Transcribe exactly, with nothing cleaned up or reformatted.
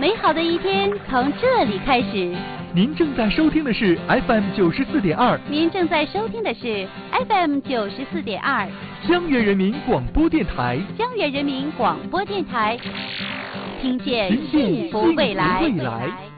美好的一天从这里开始。 您正在收听的是 F M 九十四点二， 您正在收听的是 F M 九十四点二， 江源人民广播电台， 江源人民广播电台，听见听见幸福未来。 幸福未来。